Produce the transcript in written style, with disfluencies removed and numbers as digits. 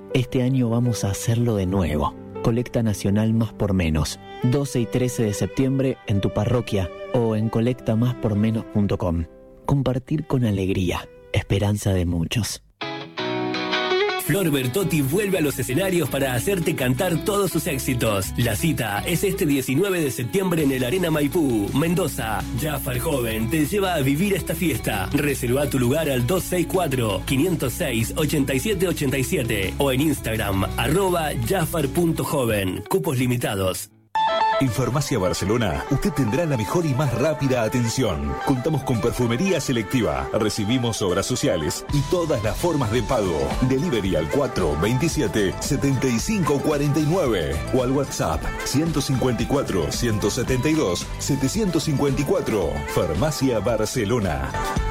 Este año vamos a hacerlo de nuevo. Colecta Nacional Más por Menos. 12 y 13 de septiembre en tu parroquia o en colectamáspormenos.com. Compartir con alegría. Esperanza de muchos. Flor Bertotti vuelve a los escenarios para hacerte cantar todos sus éxitos. La cita es este 19 de septiembre en el Arena Maipú, Mendoza. Jafar Joven te lleva a vivir esta fiesta. Reserva tu lugar al 264-506-8787 o en Instagram @jafar.joven. Cupos limitados. En Farmacia Barcelona, usted tendrá la mejor y más rápida atención. Contamos con perfumería selectiva, recibimos obras sociales y todas las formas de pago. Delivery al 427-7549 o al WhatsApp 154-172-754. Farmacia Barcelona.